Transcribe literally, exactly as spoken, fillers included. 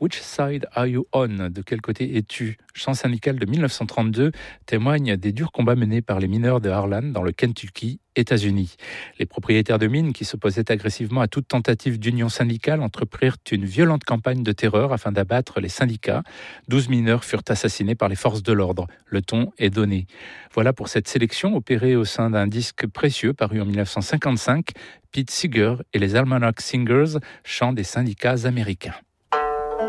Which side are you on? De quel côté es-tu? Chant syndical de mille neuf cent trente-deux témoigne des durs combats menés par les mineurs de Harlan dans le Kentucky, États-Unis. Les propriétaires de mines qui s'opposaient agressivement à toute tentative d'union syndicale entreprirent une violente campagne de terreur afin d'abattre les syndicats. Douze mineurs furent assassinés par les forces de l'ordre. Le ton est donné. Voilà pour cette sélection opérée au sein d'un disque précieux paru en mille neuf cent cinquante-cinq. Pete Seeger et les Almanac Singers, chant des syndicats américains.